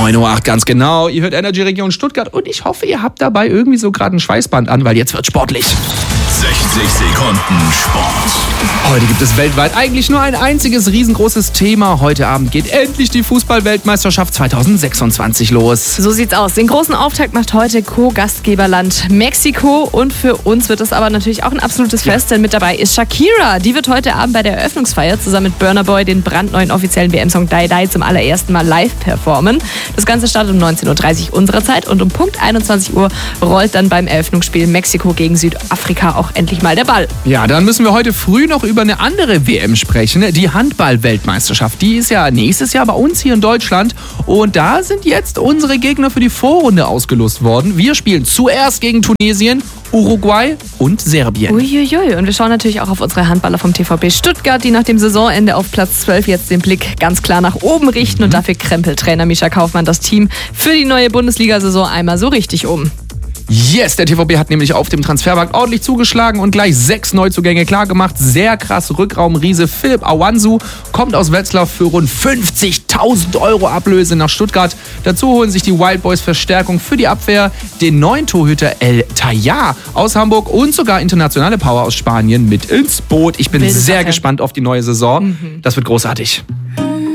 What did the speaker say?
9:08 Uhr, ganz genau. Ihr hört Energy Region Stuttgart und ich hoffe, ihr habt dabei irgendwie so gerade ein Schweißband an, weil jetzt wird sportlich. 60 Sekunden Sport. Heute gibt es weltweit eigentlich nur ein einziges riesengroßes Thema. Heute Abend geht endlich die Fußball-Weltmeisterschaft 2026 los. So sieht's aus. Den großen Auftakt macht heute Co-Gastgeberland Mexiko. Und für uns wird es aber natürlich auch ein absolutes Fest, denn mit dabei ist Shakira. Die wird heute Abend bei der Eröffnungsfeier zusammen mit Burna Boy den brandneuen offiziellen WM-Song Die Die zum allerersten Mal live performen. Das Ganze startet um 19:30 Uhr unserer Zeit und um Punkt 21 Uhr rollt dann beim Eröffnungsspiel Mexiko gegen Südafrika auch endlich mal der Ball. Ja, dann müssen wir heute früh noch über eine andere WM sprechen, die Handball-Weltmeisterschaft. Die ist ja nächstes Jahr bei uns hier in Deutschland und da sind jetzt unsere Gegner für die Vorrunde ausgelost worden. Wir spielen zuerst gegen Tunesien, Uruguay und Serbien. Uiuiui. Und wir schauen natürlich auch auf unsere Handballer vom TVB Stuttgart, die nach dem Saisonende auf Platz 12 jetzt den Blick ganz klar nach oben richten. Und dafür krempelt Trainer Mischa Kaufmann das Team für die neue Bundesliga-Saison einmal so richtig um. Yes, der TVB hat nämlich auf dem Transfermarkt ordentlich zugeschlagen und gleich 6 Neuzugänge klargemacht. Sehr krass, Rückraumriese Philipp Awansu kommt aus Wetzlar für rund 50.000 € Ablöse nach Stuttgart. Dazu holen sich die Wild Boys Verstärkung für die Abwehr, den neuen Torhüter El Tayar aus Hamburg und sogar internationale Power aus Spanien mit ins Boot. Ich bin sehr gespannt auf die neue Saison. Das wird großartig.